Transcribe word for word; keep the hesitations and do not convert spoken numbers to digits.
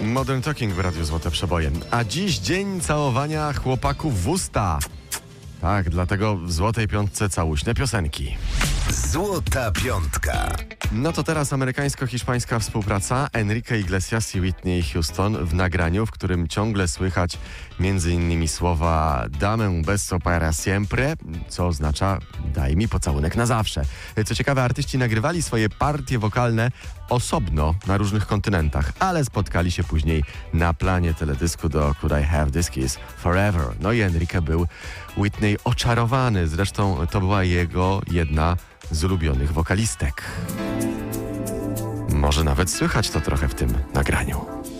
Modern Talking w Radiu Złote Przeboje. A dziś dzień całowania chłopaków w usta. Tak, dlatego w Złotej Piątce całuśne piosenki. Złota Piątka. No to teraz amerykańsko-hiszpańska współpraca Enrique Iglesias i Whitney Houston w nagraniu, w którym ciągle słychać między innymi słowa Dame un beso para siempre, co oznacza daj mi pocałunek na zawsze. Co ciekawe, artyści nagrywali swoje partie wokalne osobno na różnych kontynentach, ale spotkali się później na planie teledysku do Could I Have This Kiss Forever. No i Enrique był Whitney oczarowany, zresztą to była jego jedna z ulubionych wokalistek. Może nawet słychać to trochę w tym nagraniu.